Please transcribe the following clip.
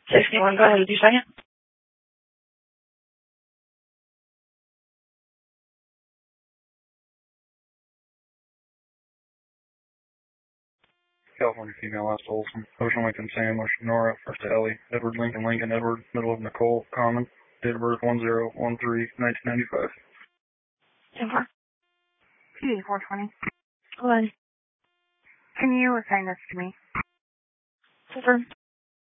61, go ahead with your second. California female, last Olson. Ocean Lincoln Sandwich, Nora, first to Ellie, Edward Lincoln, Lincoln, Edward, middle of Nicole, Common, date of birth 1013-1995. 10-4. PD 420. Go ahead. Can you assign this to me? Confirm.